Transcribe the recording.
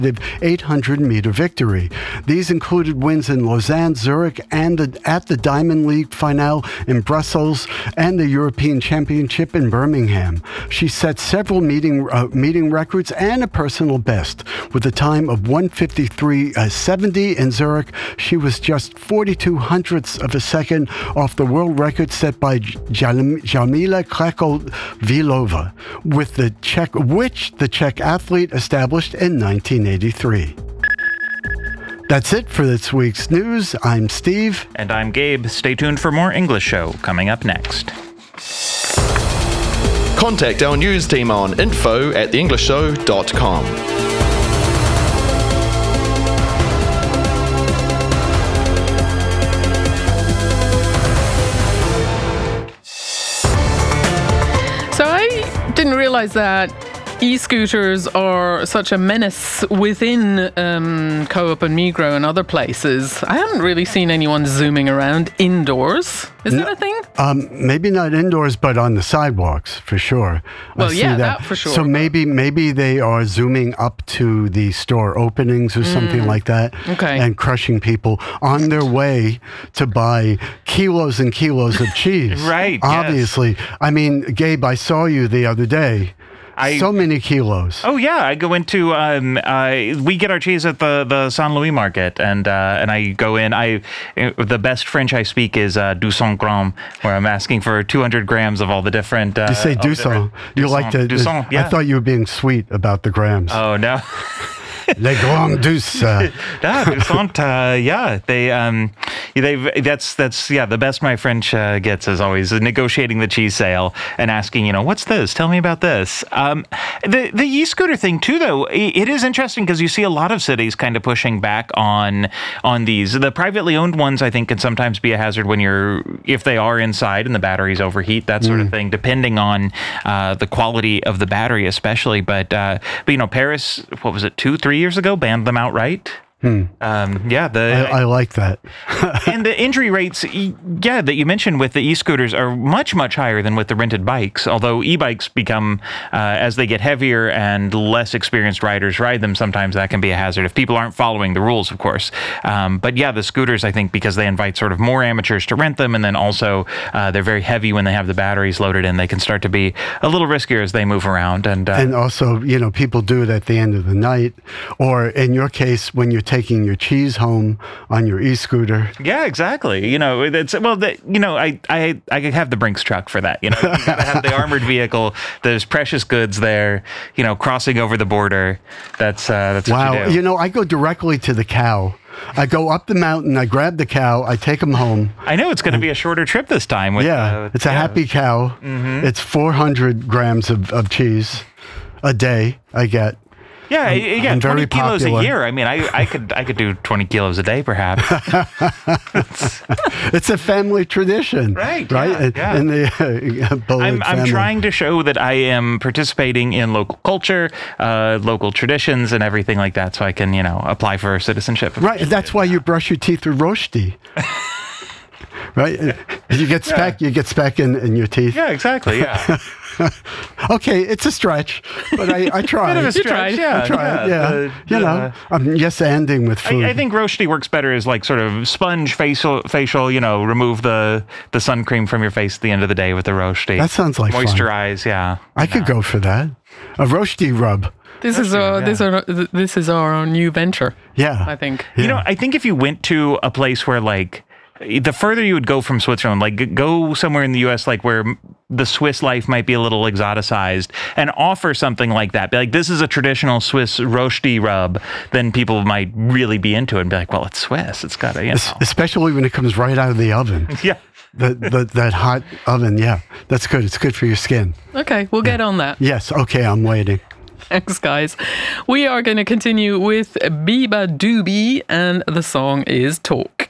the 800-meter victory. These included wins in Lausanne, Zurich, and at the Diamond League finale in Brussels and the European Championship in Birmingham. She set several meeting records and a personal best. With a time of 1:53.70 in Zurich, she was just 42 hundredths of a second off the world record set by Jarmila Kratochvílová, which the Czech athlete established in 1983. That's it for this week's news. I'm Steve. And I'm Gabe. Stay tuned for more English Show coming up next. Contact our news team on info@theenglishshow.com. So I didn't realize that e-scooters are such a menace within Co-op and Migros and other places. I haven't really seen anyone zooming around indoors. Is that a thing? Maybe not indoors, but on the sidewalks, for sure. Well, yeah, that for sure. So maybe they are zooming up to the store openings or something like that, and crushing people on their way to buy kilos and kilos of cheese. Right, obviously. Yes. I mean, Gabe, I saw you the other day. So many kilos. Oh yeah, I go into we get our cheese at the Saint Louis market, and I go in. The best French I speak is 200 grammes, where I'm asking for 200 grams of all the different. You say 200. You like to. 200, yeah. I thought you were being sweet about the grams. Oh no. Les grands douces. That's the best my French gets is always negotiating the cheese sale and asking, what's this? Tell me about this. The e-scooter thing too, though, it is interesting because you see a lot of cities kind of pushing back on these. The privately owned ones, I think, can sometimes be a hazard if they are inside and the batteries overheat, that sort of thing, depending on the quality of the battery, especially. But Paris, what was it, 2-3 years ago, banned them outright. I like that. And the injury rates, that you mentioned with the e-scooters are much, much higher than with the rented bikes, although e-bikes become, as they get heavier and less experienced riders ride them, sometimes that can be a hazard if people aren't following the rules, of course. But the scooters, I think, because they invite sort of more amateurs to rent them, and then also they're very heavy when they have the batteries loaded in, they can start to be a little riskier as they move around. And also, people do it at the end of the night, or in your case, when you're taking your cheese home on your e-scooter. Yeah, exactly. I could have the Brinks truck for that. You gotta have the armored vehicle. There's precious goods there. Crossing over the border. That's what you do. I go directly to the cow. I go up the mountain, I grab the cow, I take him home. I know it's going to be a shorter trip this time. It's a happy cow. Mm-hmm. It's 400 grams of cheese a day I get. Yeah, I'm 20 kilos popular. a year. I mean, I could do 20 kilos a day, perhaps. It's a family tradition, right? Yeah. In the I'm trying to show that I am participating in local culture, local traditions, and everything like that, so I can, apply for citizenship. Right, and that's why you brush your teeth with rosti. Right? You get speck in your teeth. Yeah, exactly. Yeah. Okay, it's a stretch, but I try. Bit of a stretch, I try. I'm yes-anding with food. I think rosti works better as like sort of sponge facial. Remove the sun cream from your face at the end of the day with the rosti. That sounds like moisturize. Fun. Yeah, I could go for that. A rosti rub. This is our new venture. Yeah, I think. Yeah. I think if you went to a place where the further you would go from Switzerland, go somewhere in the U.S., where the Swiss life might be a little exoticized, and offer something like that. Be like, this is a traditional Swiss rosti rub, then people might really be into it and be like, well, it's Swiss. It's got to, Especially when it comes right out of the oven. Yeah. That hot oven, that's good. It's good for your skin. Okay, we'll get on that. Yes, okay, I'm waiting. Thanks, guys. We are going to continue with Biba Doobie, and the song is Talk.